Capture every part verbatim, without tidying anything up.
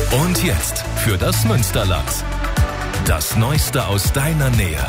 Und jetzt für das Münsterland. Das Neueste aus deiner Nähe.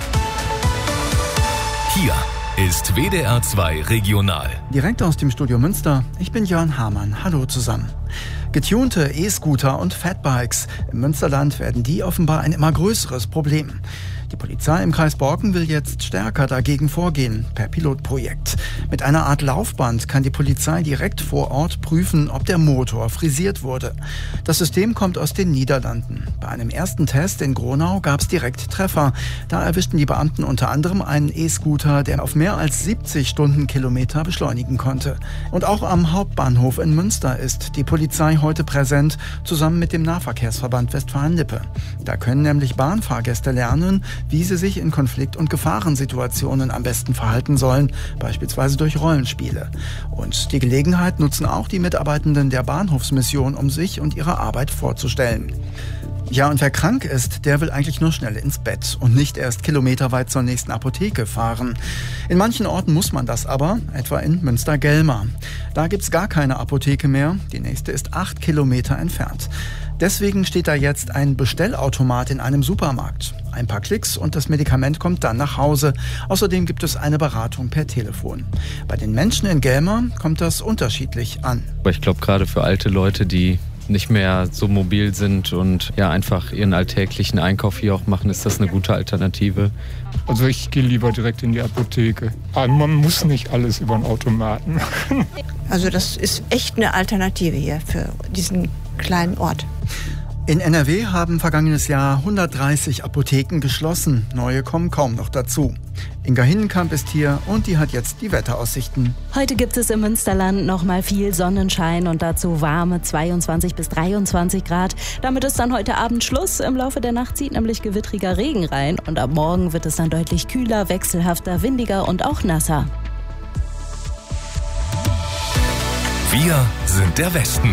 Hier ist W D R zwei Regional. Direkt aus dem Studio Münster, ich bin Jörn Hamann. Hallo zusammen. Getunte E-Scooter und Fatbikes. Im Münsterland werden die offenbar ein immer größeres Problem. Die Polizei im Kreis Borken will jetzt stärker dagegen vorgehen, per Pilotprojekt. Mit einer Art Laufband kann die Polizei direkt vor Ort prüfen, ob der Motor frisiert wurde. Das System kommt aus den Niederlanden. Bei einem ersten Test in Gronau gab es direkt Treffer. Da erwischten die Beamten unter anderem einen E-Scooter, der auf mehr als siebzig Stundenkilometer beschleunigen konnte. Und auch am Hauptbahnhof in Münster ist die Polizei heute präsent, zusammen mit dem Nahverkehrsverband Westfalen-Lippe. Da können nämlich Bahnfahrgäste lernen, wie sie sich in Konflikt- und Gefahrensituationen am besten verhalten sollen, beispielsweise durch Rollenspiele. Und die Gelegenheit nutzen auch die Mitarbeitenden der Bahnhofsmission, um sich und ihre Arbeit vorzustellen. Ja, und wer krank ist, der will eigentlich nur schnell ins Bett und nicht erst kilometerweit zur nächsten Apotheke fahren. In manchen Orten muss man das aber, etwa in Münster-Gelma. Da gibt's gar keine Apotheke mehr, die nächste ist acht Kilometer entfernt. Deswegen steht da jetzt ein Bestellautomat in einem Supermarkt. Ein paar Klicks und das Medikament kommt dann nach Hause. Außerdem gibt es eine Beratung per Telefon. Bei den Menschen in Gelma kommt das unterschiedlich an. Aber ich glaube, gerade für alte Leute, die nicht mehr so mobil sind und ja einfach ihren alltäglichen Einkauf hier auch machen, ist das eine gute Alternative. Also ich gehe lieber direkt in die Apotheke. Aber man muss nicht alles über einen Automaten machen. Also das ist echt eine Alternative hier für diesen kleinen Ort. In N R W haben vergangenes Jahr hundertdreißig Apotheken geschlossen. Neue kommen kaum noch dazu. Inga Hinnenkamp ist hier und die hat jetzt die Wetteraussichten. Heute gibt es im Münsterland noch mal viel Sonnenschein und dazu warme zweiundzwanzig bis dreiundzwanzig Grad. Damit ist dann heute Abend Schluss. Im Laufe der Nacht zieht nämlich gewittriger Regen rein und ab morgen wird es dann deutlich kühler, wechselhafter, windiger und auch nasser. Wir sind der Westen.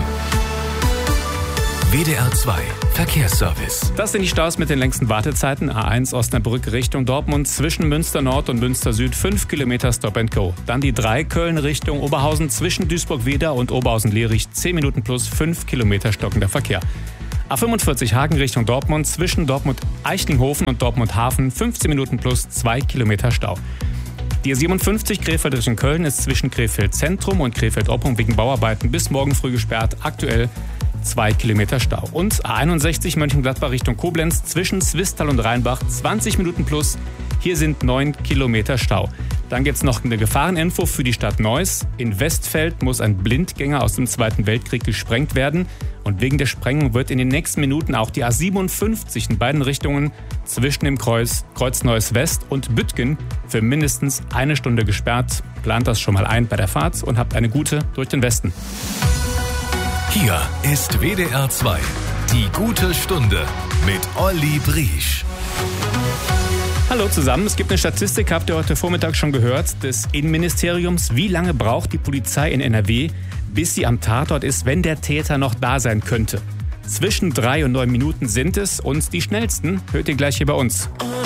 W D R zwei Verkehrsservice. Das sind die Staus mit den längsten Wartezeiten. A eins Osnabrück Richtung Dortmund zwischen Münster Nord und Münster Süd fünf Kilometer Stop and Go. Dann die drei Köln Richtung Oberhausen zwischen Duisburg-Wieder und Oberhausen-Lierich zehn Minuten plus fünf Kilometer stockender Verkehr. A fünfundvierzig Hagen Richtung Dortmund zwischen Dortmund-Eichlinghofen und Dortmund-Hafen fünfzehn Minuten plus zwei Kilometer Stau. Die A siebenundfünfzig Krefeld Richtung Köln ist zwischen Krefeld Zentrum und Krefeld Oppum wegen Bauarbeiten bis morgen früh gesperrt. Aktuell zwei Kilometer Stau. Und A einundsechzig Mönchengladbach Richtung Koblenz zwischen Zwistal und Rheinbach zwanzig Minuten plus. Hier sind neun Kilometer Stau. Dann gibt es noch eine Gefahreninfo für die Stadt Neuss. In Westfeld muss ein Blindgänger aus dem Zweiten Weltkrieg gesprengt werden. Und wegen der Sprengung wird in den nächsten Minuten auch die A siebenundfünfzig in beiden Richtungen zwischen dem Kreuz, Kreuz Neuss West und Büttgen für mindestens eine Stunde gesperrt. Plant das schon mal ein bei der Fahrt und habt eine gute durch den Westen. Hier ist W D R zwei, die gute Stunde mit Olli Briesch. Hallo zusammen, es gibt eine Statistik, habt ihr heute Vormittag schon gehört, des Innenministeriums. Wie lange braucht die Polizei in N R W, bis sie am Tatort ist, wenn der Täter noch da sein könnte? Zwischen drei und neun Minuten sind es und die schnellsten hört ihr gleich hier bei uns.